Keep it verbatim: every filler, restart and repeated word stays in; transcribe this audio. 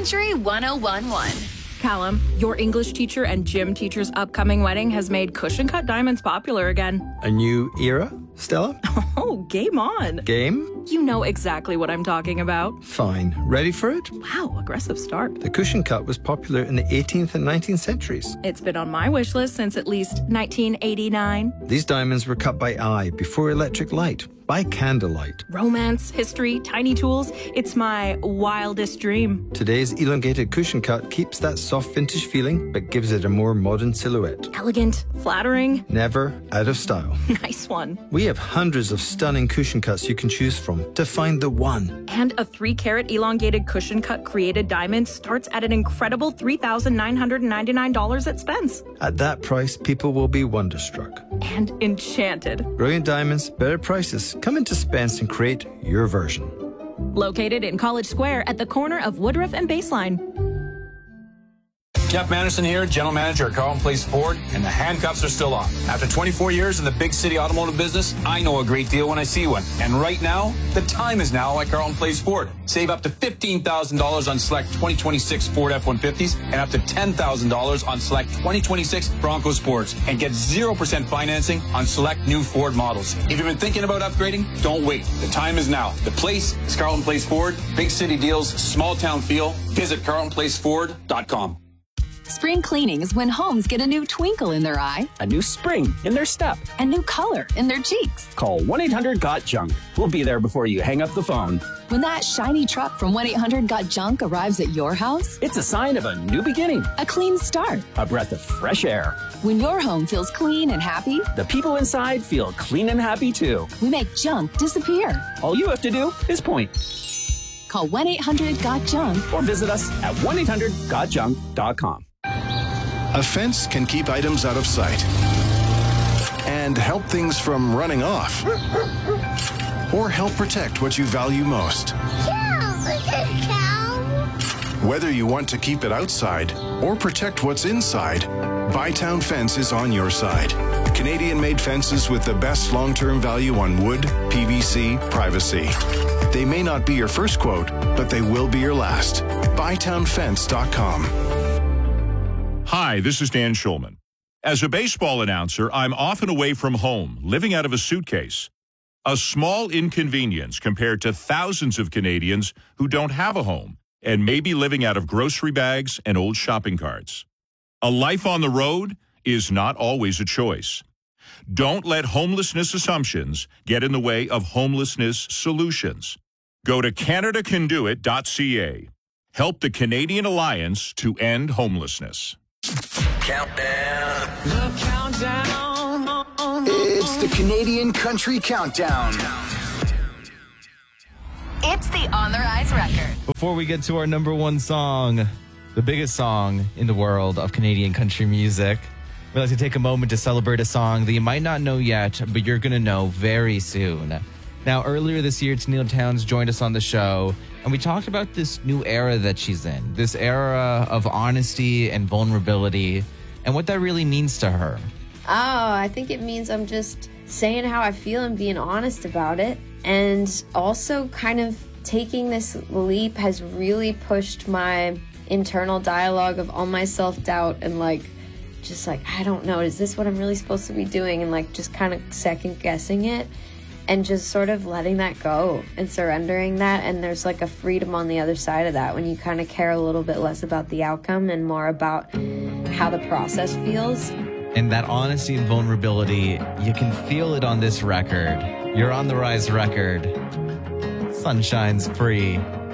Country one oh one point one. Callum, your English teacher and gym teacher's upcoming wedding has made cushion-cut diamonds popular again. A new era, Stella? Oh, game on. Game? You know exactly what I'm talking about. Fine. Ready for it? Wow, aggressive start. The cushion cut was popular in the eighteenth and nineteenth centuries. It's been on my wish list since at least nineteen eighty-nine. These diamonds were cut by eye before electric light, by candlelight. Romance, history, tiny tools. It's my wildest dream. Today's elongated cushion cut keeps that soft vintage feeling, but gives it a more modern silhouette. Elegant, flattering. Never out of style. Nice one. We have hundreds of stunning cushion cuts you can choose from to find the one. And a three carat elongated cushion cut created diamond starts at an incredible three thousand nine hundred ninety-nine dollars at Spence. At that price, people will be wonderstruck. And enchanted. Brilliant diamonds, better prices. Come into Spence and create your version. Located in College Square at the corner of Woodruff and Baseline. Jeff Manderson here, General Manager at Carlton Place Ford, and the handcuffs are still on. After twenty-four years in the big city automotive business, I know a great deal when I see one. And right now, the time is now at Carlton Place Ford. Save up to fifteen thousand dollars on select twenty twenty-six Ford F one fifties and up to ten thousand dollars on select twenty twenty-six Bronco Sports. And get zero percent financing on select new Ford models. If you've been thinking about upgrading, don't wait. The time is now. The place is Carlton Place Ford. Big city deals, small town feel. Visit carlton place ford dot com. Spring cleaning is when homes get a new twinkle in their eye, a new spring in their step, a new color in their cheeks. Call one eight hundred got junk. We'll be there before you hang up the phone. When that shiny truck from one eight hundred got junk arrives at your house, it's a sign of a new beginning, a clean start, a breath of fresh air. When your home feels clean and happy, the people inside feel clean and happy too. We make junk disappear. All you have to do is point. Call one eight hundred got junk or visit us at one eight hundred got junk dot com. A fence can keep items out of sight and help things from running off, or help protect what you value most. Whether you want to keep it outside or protect what's inside, Bytown Fence is on your side. Canadian-made fences with the best long-term value on wood, P V C, privacy. They may not be your first quote, but they will be your last. bytown fence dot com. Hi, this is Dan Schulman. As a baseball announcer, I'm often away from home, living out of a suitcase. A small inconvenience compared to thousands of Canadians who don't have a home and may be living out of grocery bags and old shopping carts. A life on the road is not always a choice. Don't let homelessness assumptions get in the way of homelessness solutions. Go to canada can do it dot c a. Help the Canadian Alliance to end homelessness. Countdown. The countdown. It's the Canadian Country Countdown. It's the On the Rise record. Before we get to our number one song, the biggest song in the world of Canadian country music, we'd like to take a moment to celebrate a song that you might not know yet, but you're going to know very soon. Now, earlier this year, Tennille Townes joined us on the show, and we talked about this new era that she's in, this era of honesty and vulnerability, and what that really means to her. Oh, I think it means I'm just saying how I feel and being honest about it. And also kind of taking this leap has really pushed my internal dialogue of all my self-doubt and like, just like, I don't know, is this what I'm really supposed to be doing? And like just kind of second guessing it and just sort of letting that go and surrendering that. And there's like a freedom on the other side of that when you kind of care a little bit less about the outcome and more about how the process feels. And that honesty and vulnerability, you can feel it on this record. You're on the Rise record. Sunshine's free.